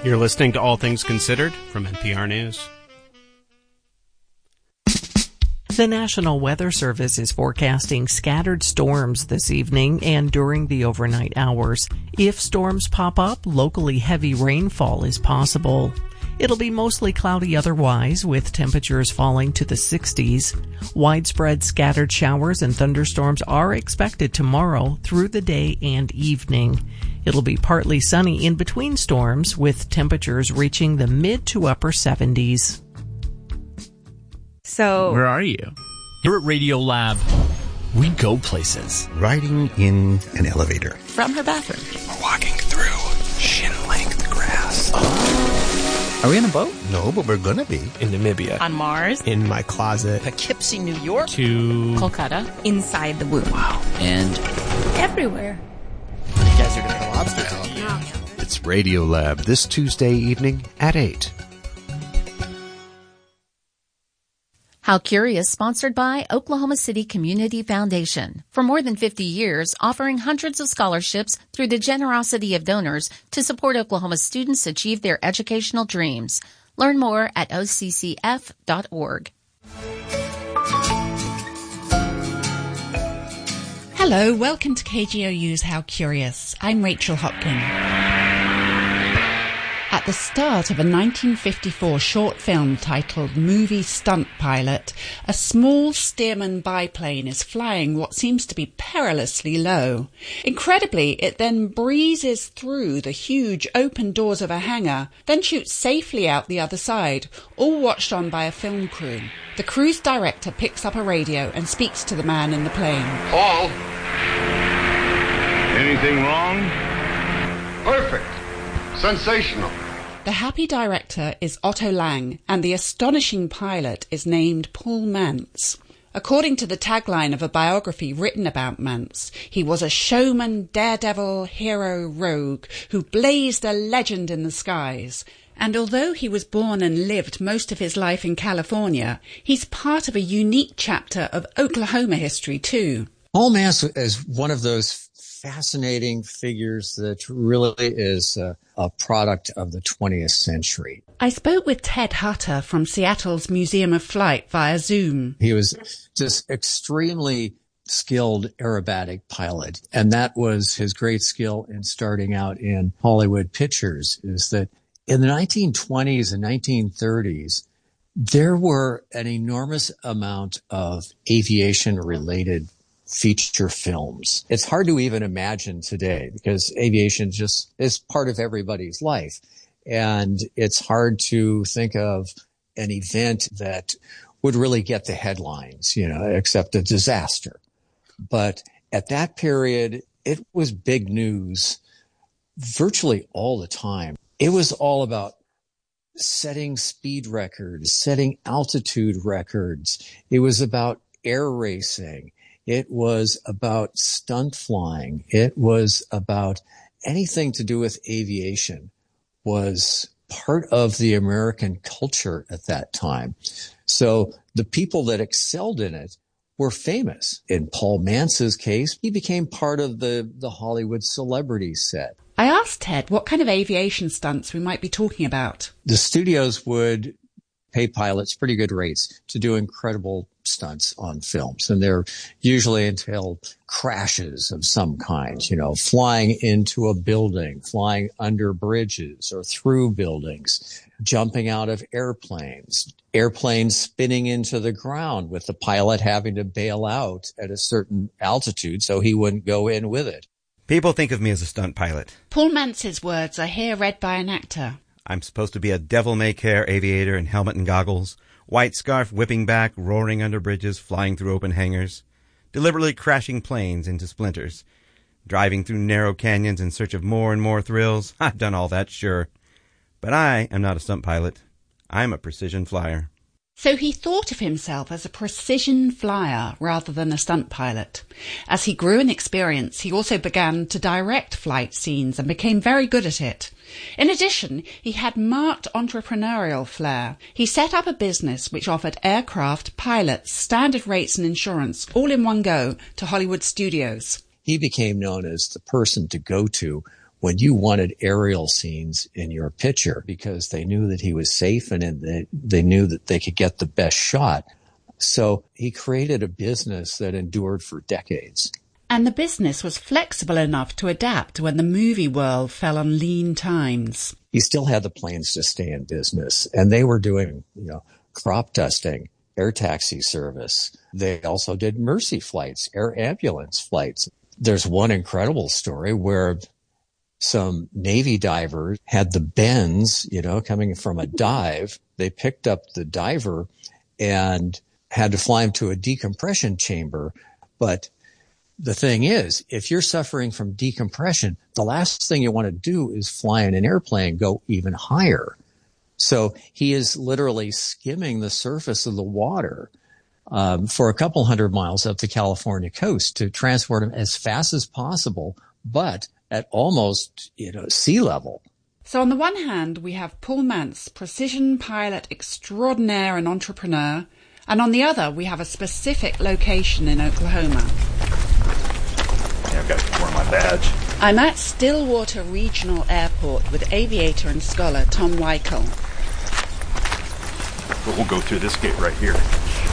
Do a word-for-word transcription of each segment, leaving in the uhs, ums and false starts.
You're listening to All Things Considered from N P R News. The National Weather Service is forecasting scattered storms this evening and during the overnight hours. If storms pop up, locally heavy rainfall is possible. It'll be mostly cloudy otherwise, with temperatures falling to the sixties. Widespread scattered showers and thunderstorms are expected tomorrow through the day and evening. It'll be partly sunny in between storms, with temperatures reaching the mid to upper seventies. So, where are you? Here at Radio Lab, we go places. Riding in an elevator. From her bathroom. We're walking through shin-length grass. Oh. Are we on a boat? No, but we're gonna be. In Namibia. On Mars. In my closet. Poughkeepsie, New York. To Kolkata. Inside the womb. Wow. And everywhere. You guys are gonna have lobster talk. Yeah. It's Radio Lab this Tuesday evening at eight. How Curious, sponsored by Oklahoma City Community Foundation. For more than fifty years, offering hundreds of scholarships through the generosity of donors to support Oklahoma students achieve their educational dreams. Learn more at O C C F dot org. Hello, welcome to K G O U's How Curious. I'm Rachel Hopkin. At the start of a nineteen fifty-four short film titled Movie Stunt Pilot, a small Stearman biplane is flying what seems to be perilously low. Incredibly, it then breezes through the huge open doors of a hangar, then shoots safely out the other side, all watched on by a film crew. The crew's director picks up a radio and speaks to the man in the plane. Paul? Anything wrong? Perfect. Sensational. The happy director is Otto Lang, and the astonishing pilot is named Paul Mantz. According to the tagline of a biography written about Mantz, he was a showman, daredevil, hero, rogue, who blazed a legend in the skies. And although he was born and lived most of his life in California, he's part of a unique chapter of Oklahoma history too. Paul Mantz is one of those fascinating figures that really is a, a product of the twentieth century. I spoke with Ted Hutter from Seattle's Museum of Flight via Zoom. He was just extremely skilled aerobatic pilot, and that was his great skill in starting out in Hollywood pictures, is that in the nineteen twenties and nineteen thirties, there were an enormous amount of aviation-related feature films. It's hard to even imagine today because aviation just is part of everybody's life. And it's hard to think of an event that would really get the headlines, you know, except a disaster. But at that period, it was big news virtually all the time. It was all about setting speed records, setting altitude records. It was about air racing. It was about stunt flying. It was about anything to do with aviation was part of the American culture at that time. So the people that excelled in it were famous. In Paul Mantz's case, he became part of the, the Hollywood celebrity set. I asked Ted what kind of aviation stunts we might be talking about. The studios would pay pilots pretty good rates to do incredible stunts on films. And they're usually entail crashes of some kind, you know, flying into a building, flying under bridges or through buildings, jumping out of airplanes, airplanes spinning into the ground with the pilot having to bail out at a certain altitude so he wouldn't go in with it. People think of me as a stunt pilot. Paul Mantz's words are here read by an actor. I'm supposed to be a devil-may-care aviator in helmet and goggles, white scarf whipping back, roaring under bridges, flying through open hangars, deliberately crashing planes into splinters, driving through narrow canyons in search of more and more thrills. I've done all that, sure. But I am not a stunt pilot. I'm a precision flyer. So he thought of himself as a precision flyer rather than a stunt pilot. As he grew in experience, he also began to direct flight scenes and became very good at it. In addition, he had marked entrepreneurial flair. He set up a business which offered aircraft, pilots, standard rates and insurance all in one go to Hollywood studios. He became known as the person to go to when you wanted aerial scenes in your picture because they knew that he was safe and they, they knew that they could get the best shot. So he created a business that endured for decades. And the business was flexible enough to adapt when the movie world fell on lean times. He still had the planes to stay in business, and they were doing, you know, crop dusting, air taxi service. They also did mercy flights, air ambulance flights. There's one incredible story where some Navy divers had the bends, you know, coming from a dive. They picked up the diver and had to fly him to a decompression chamber. But the thing is, if you're suffering from decompression, the last thing you want to do is fly in an airplane, go even higher. So he is literally skimming the surface of the water um, for a couple hundred miles up the California coast to transport him as fast as possible, but at almost, you know, sea level. So on the one hand, we have Paul Mantz, precision pilot extraordinaire and entrepreneur, and on the other, we have a specific location in Oklahoma. Yeah, I've got to wear my badge. I'm at Stillwater Regional Airport with aviator and scholar Tom Weichel. We'll go through this gate right here.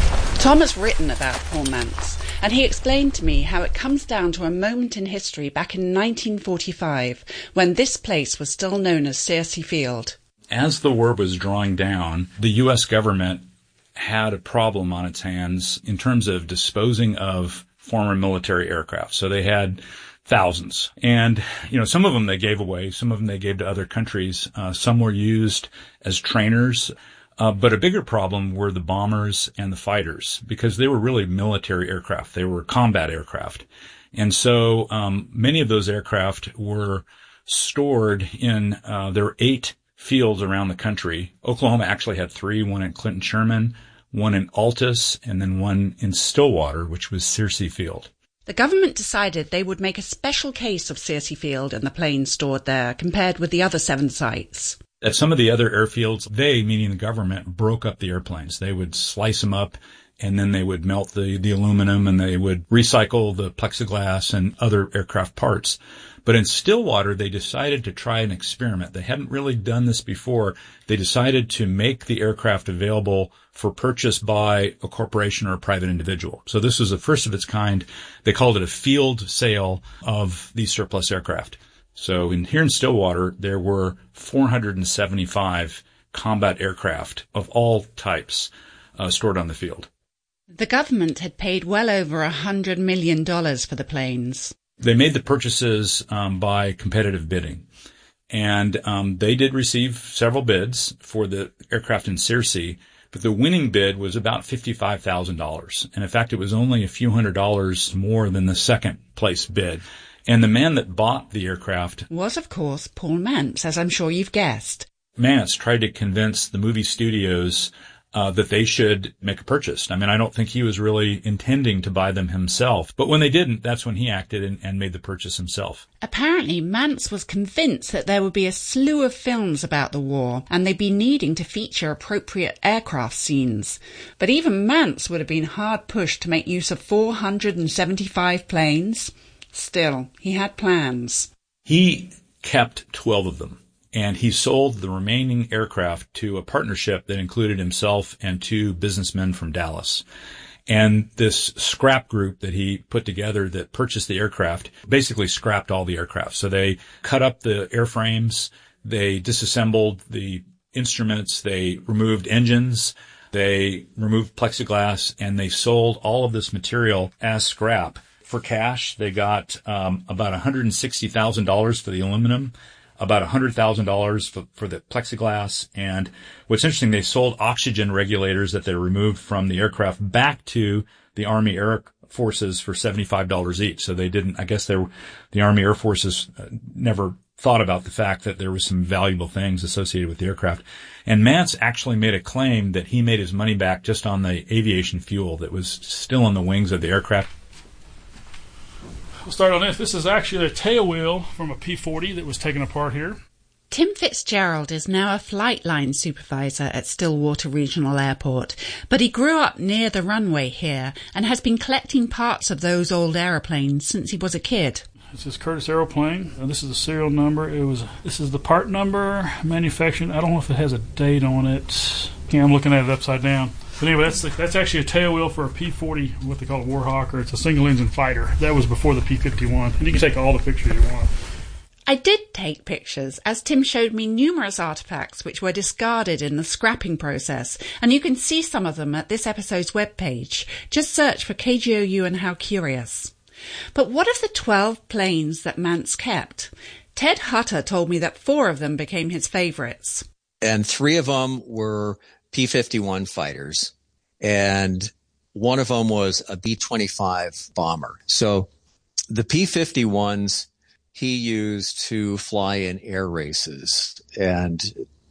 Tom has written about Paul Mantz, and he explained to me how it comes down to a moment in history back in nineteen forty-five, when this place was still known as Searcy Field. As the war was drawing down, the U S government had a problem on its hands in terms of disposing of former military aircraft. So they had thousands. And, you know, some of them they gave away, some of them they gave to other countries. Uh, some were used as trainers. Uh, but a bigger problem were the bombers and the fighters, because they were really military aircraft. They were combat aircraft. And so um, many of those aircraft were stored in, uh, there were eight fields around the country. Oklahoma actually had three, one at Clinton Sherman, one in Altus, and then one in Stillwater, which was Searcy Field. The government decided they would make a special case of Searcy Field and the planes stored there compared with the other seven sites. At some of the other airfields, they, meaning the government, broke up the airplanes. They would slice them up, and then they would melt the, the aluminum, and they would recycle the plexiglass and other aircraft parts. But in Stillwater, they decided to try an experiment. They hadn't really done this before. They decided to make the aircraft available for purchase by a corporation or a private individual. So this was the first of its kind. They called it a field sale of these surplus aircraft. So in here in Stillwater, there were four hundred seventy-five combat aircraft of all types uh, stored on the field. The government had paid well over a hundred million dollars for the planes. They made the purchases um, by competitive bidding, and um, they did receive several bids for the aircraft in Searcy, but the winning bid was about fifty-five thousand dollars. And in fact, it was only a few hundred dollars more than the second place bid. And the man that bought the aircraft was, of course, Paul Mantz, as I'm sure you've guessed. Mantz tried to convince the movie studios uh, that they should make a purchase. I mean, I don't think he was really intending to buy them himself. But when they didn't, that's when he acted and, and made the purchase himself. Apparently, Mantz was convinced that there would be a slew of films about the war, and they'd be needing to feature appropriate aircraft scenes. But even Mantz would have been hard pushed to make use of four hundred seventy-five planes. Still, he had plans. He kept twelve of them, and he sold the remaining aircraft to a partnership that included himself and two businessmen from Dallas. And this scrap group that he put together that purchased the aircraft basically scrapped all the aircraft. So they cut up the airframes, they disassembled the instruments, they removed engines, they removed plexiglass, and they sold all of this material as scrap. For cash, they got um, about one hundred sixty thousand dollars for the aluminum, about one hundred thousand dollars for, for the plexiglass. And what's interesting, they sold oxygen regulators that they removed from the aircraft back to the Army Air Forces for seventy-five dollars each. So they didn't, I guess they were, the Army Air Forces never thought about the fact that there was some valuable things associated with the aircraft. And Mantz actually made a claim that he made his money back just on the aviation fuel that was still in the wings of the aircraft. We'll start on this. This is actually a tail wheel from a P forty that was taken apart here. Tim Fitzgerald is now a flight line supervisor at Stillwater Regional Airport, but he grew up near the runway here and has been collecting parts of those old aeroplanes since he was a kid. It's this Curtiss aeroplane. Uh, this is the serial number. It was. This is the part number, manufactured. I don't know if it has a date on it. Yeah, I'm looking at it upside down. But anyway, that's the, that's actually a tail wheel for a P forty, what they call a Warhawk, or it's a single-engine fighter. That was before the P fifty-one. And you can take all the pictures you want. I did take pictures, as Tim showed me numerous artefacts which were discarded in the scrapping process, and you can see some of them at this episode's webpage. Just search for K G O U and How Curious. But what of the twelve planes that Mantz kept? Ted Hutter told me that four of them became his favourites. And three of them were P fifty-one fighters, and one of them was a B twenty-five bomber. So the P fifty-ones he used to fly in air races, and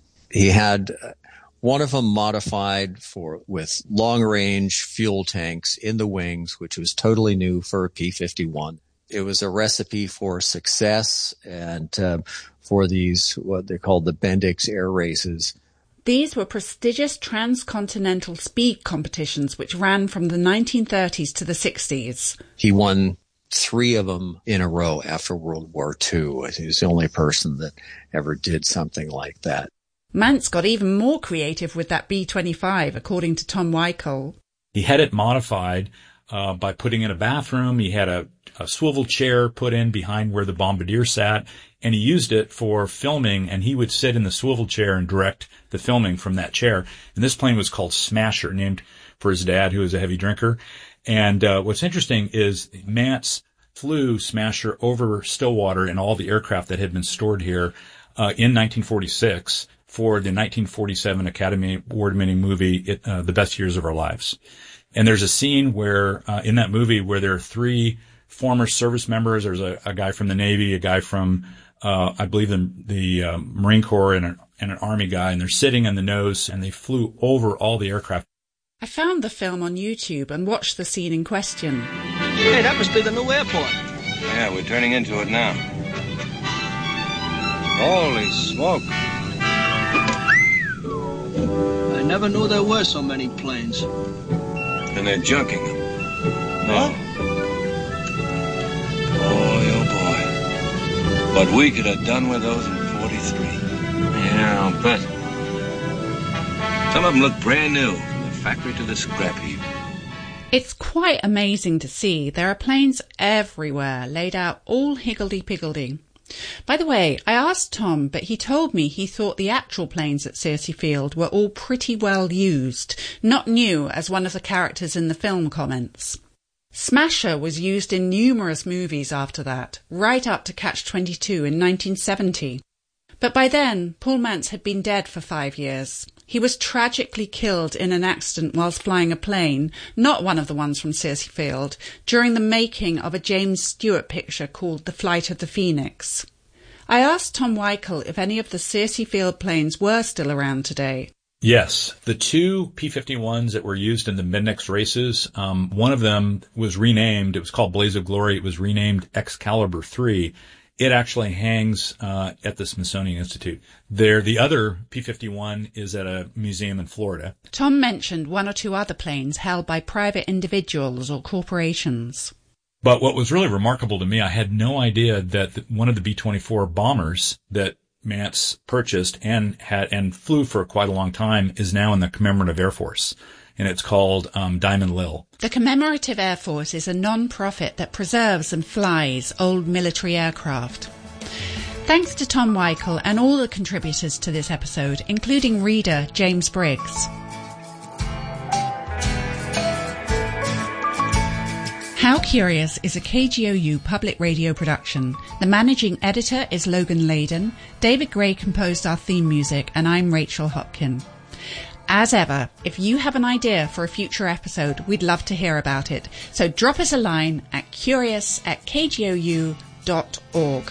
he had one of them modified for with long-range fuel tanks in the wings, which was totally new for a P fifty-one. It was a recipe for success and uh, for these, what they called the Bendix air races. These were prestigious transcontinental speed competitions which ran from the nineteen thirties to the sixties. He won three of them in a row after World War Two. He was the only person that ever did something like that. Mantz got even more creative with that B twenty-five, according to Tom Weichel. He had it modified uh, by putting in a bathroom. He had a, a swivel chair put in behind where the bombardier sat, and he used it for filming, and he would sit in the swivel chair and direct the filming from that chair. And this plane was called Smasher, named for his dad, who was a heavy drinker. And uh, what's interesting is Mantz flew Smasher over Stillwater and all the aircraft that had been stored here uh, in nineteen forty-six for the nineteen forty-seven Academy Award-winning movie, it, uh, The Best Years of Our Lives. And there's a scene where, uh, in that movie, where there are three former service members. There's a, a guy from the Navy, a guy from, uh, I believe the, the uh, Marine Corps, and an, and an Army guy, and they're sitting on the nose, and they flew over all the aircraft. I found the film on YouTube and watched the scene in question. Hey, that must be the new airport. Yeah, we're turning into it now. Holy smoke. I never knew there were so many planes. And they're junking them. No. Boy, oh boy. But we could have done with those in forty-three. Yeah, I'll bet. Some of them look brand new, from the factory to the scrap heap. It's quite amazing to see. There are planes everywhere, laid out all higgledy-piggledy. By the way, I asked Tom, but he told me he thought the actual planes at Searcy Field were all pretty well used, not new, as one of the characters in the film comments. Smasher was used in numerous movies after that, right up to Catch twenty-two in nineteen seventy. But by then, Paul Mantz had been dead for five years. He was tragically killed in an accident whilst flying a plane, not one of the ones from Searcy Field, during the making of a James Stewart picture called The Flight of the Phoenix. I asked Tom Weichel if any of the Searcy Field planes were still around today. Yes, the two P fifty-ones that were used in the Bendix races, um, one of them was renamed. It was called Blaze of Glory. It was renamed Excalibur three. It actually hangs uh, at the Smithsonian Institute. There, the other P fifty-one is at a museum in Florida. Tom mentioned one or two other planes held by private individuals or corporations. But what was really remarkable to me, I had no idea that one of the B twenty-four bombers that Mantz purchased and had and flew for quite a long time is now in the Commemorative Air Force. And it's called um, Diamond Lil. The Commemorative Air Force is a non-profit that preserves and flies old military aircraft. Thanks to Tom Weichel and all the contributors to this episode, including reader James Briggs. How Curious is a K G O U public radio production. The managing editor is Logan Layden. David Gray composed our theme music, and I'm Rachel Hopkin. As ever, if you have an idea for a future episode, we'd love to hear about it. So drop us a line at curious at k g o u dot org.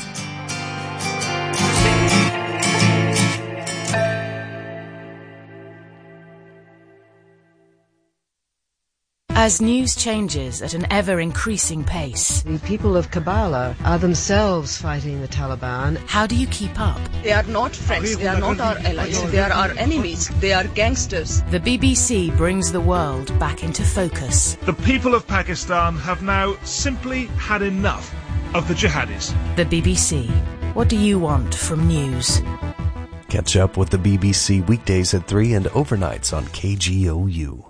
As news changes at an ever-increasing pace, the people of Kabbalah are themselves fighting the Taliban. How do you keep up? They are not friends. They are not our allies. They are our enemies. They are gangsters. The B B C brings the world back into focus. The people of Pakistan have now simply had enough of the jihadis. The B B C. What do you want from news? Catch up with the B B C weekdays at three and overnights on K G O U.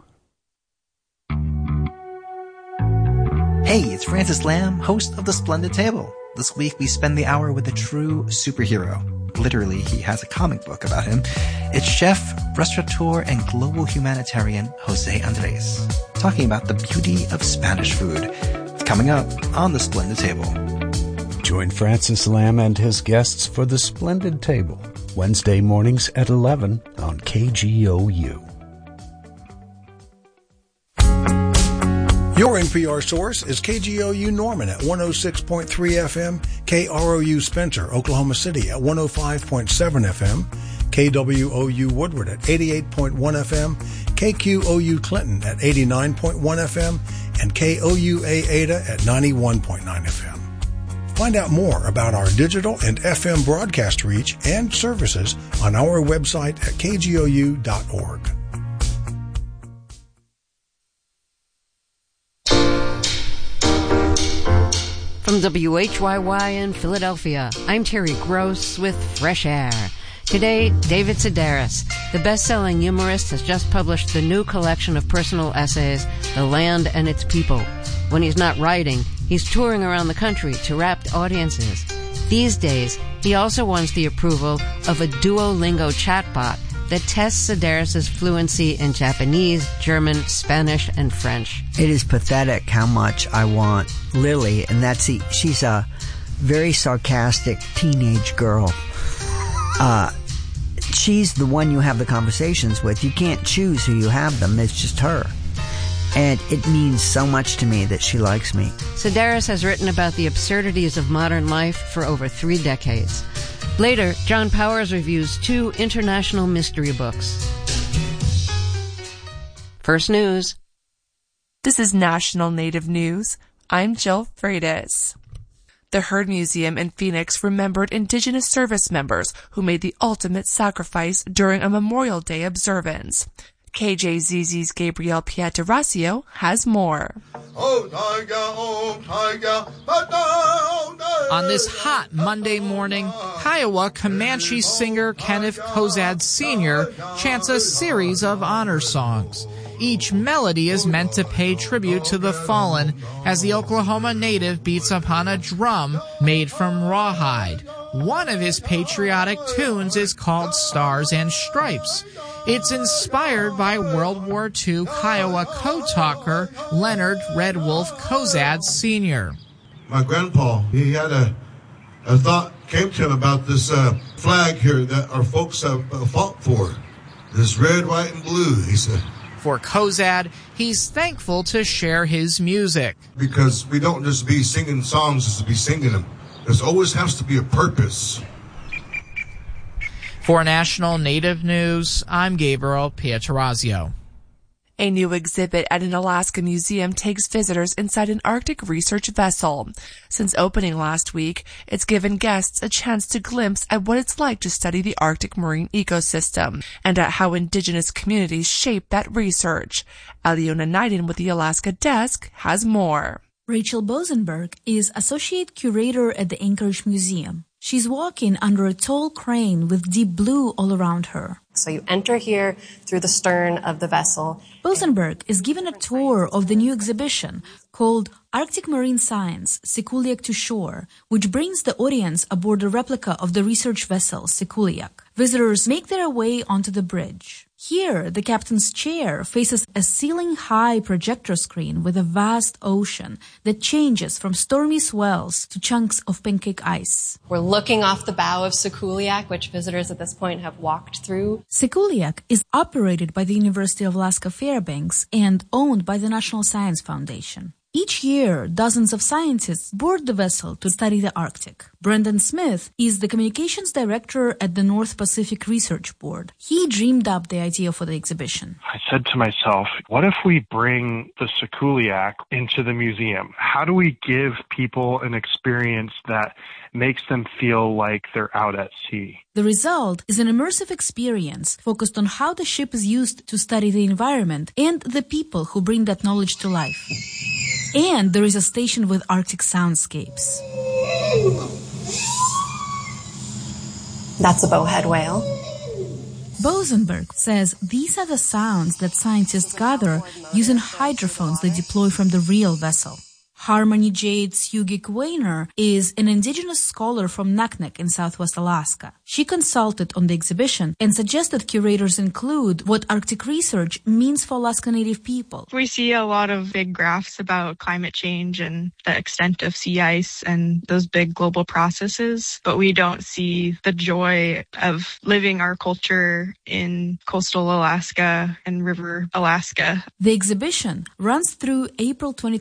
Hey, it's Francis Lamb, host of The Splendid Table. This week we spend the hour with a true superhero. Literally, he has a comic book about him. It's chef, restaurateur, and global humanitarian Jose Andres, talking about the beauty of Spanish food. It's coming up on The Splendid Table. Join Francis Lamb and his guests for The Splendid Table, Wednesday mornings at eleven on K G O U. Your N P R source is K G O U Norman at one oh six point three F M, K R O U Spencer, Oklahoma City at one oh five point seven F M, K W O U Woodward at eighty-eight point one F M, K Q O U Clinton at eighty-nine point one F M, and K O U A Ada at ninety-one point nine F M. Find out more about our digital and F M broadcast reach and services on our website at K G O U dot org. From W H Y Y in Philadelphia, I'm Terry Gross with Fresh Air. Today, David Sedaris, the best-selling humorist, has just published the new collection of personal essays, The Land and Its People. When he's not writing, he's touring around the country to rapt audiences. These days, he also wants the approval of a Duolingo chatbot that tests Sedaris' fluency in Japanese, German, Spanish, and French. It is pathetic how much I want Lily, and that's the, she's a very sarcastic teenage girl. Uh, she's the one you have the conversations with. You can't choose who you have them. It's just her. And it means so much to me that she likes me. Sedaris has written about the absurdities of modern life for over three decades. Later, John Powers reviews two international mystery books. First news. This is National Native News. I'm Jill Freitas. The Heard Museum in Phoenix remembered Indigenous service members who made the ultimate sacrifice during a Memorial Day observance. K J Z Z's Gabriel Pietrasio has more. On this hot Monday morning, Kiowa Comanche singer Kenneth Kozad Senior chants a series of honor songs. Each melody is meant to pay tribute to the fallen as the Oklahoma native beats upon a drum made from rawhide. One of his patriotic tunes is called Stars and Stripes. It's inspired by World War Two Kiowa code-talker Leonard Red Wolf Kozad Senior My grandpa, he had a, a thought came to him about this uh, flag here that our folks have uh, fought for. This red, white, and blue, he said. For Kozad, he's thankful to share his music. Because we don't just be singing songs just to be singing them. There always has to be a purpose. For National Native News, I'm Gabriel Pietrasio. A new exhibit at an Alaska museum takes visitors inside an Arctic research vessel. Since opening last week, it's given guests a chance to glimpse at what it's like to study the Arctic marine ecosystem and at how indigenous communities shape that research. Aliona Naiden with the Alaska Desk has more. Rachel Bosenberg is Associate Curator at the Anchorage Museum. She's walking under a tall crane with deep blue all around her. So you enter here through the stern of the vessel. Bosenberg is given a tour of the new exhibition called Arctic Marine Science, Sikuliaq to Shore, which brings the audience aboard a replica of the research vessel Sikuliaq. Visitors make their way onto the bridge. Here, the captain's chair faces a ceiling-high projector screen with a vast ocean that changes from stormy swells to chunks of pancake ice. We're looking off the bow of Sikuliaq, which visitors at this point have walked through. Sikuliaq is operated by the University of Alaska Fairbanks and owned by the National Science Foundation. Each year, dozens of scientists board the vessel to study the Arctic. Brendan Smith is the communications director at the North Pacific Research Board. He dreamed up the idea for the exhibition. I said to myself, what if we bring the Sikuliaq into the museum? How do we give people an experience that makes them feel like they're out at sea? The result is an immersive experience focused on how the ship is used to study the environment and the people who bring that knowledge to life. And there is a station with Arctic soundscapes. That's a bowhead whale. Bosenberg says these are the sounds that scientists gather using hydrophones they deploy from the real vessel. Harmony Jade Sugik-Weiner is an indigenous scholar from Naknek in southwest Alaska. She consulted on the exhibition and suggested curators include what Arctic research means for Alaska Native people. We see a lot of big graphs about climate change and the extent of sea ice and those big global processes, but we don't see the joy of living our culture in coastal Alaska and river Alaska. The exhibition runs through April twenty